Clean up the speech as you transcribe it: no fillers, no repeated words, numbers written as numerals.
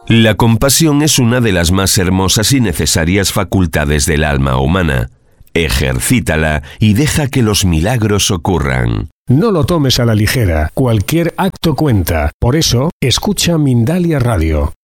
La compasión es una de las más hermosas y necesarias facultades del alma humana. Ejercítala y deja que los milagros ocurran. No lo tomes a la ligera. Cualquier acto cuenta. Por eso, escucha Mindalia Radio.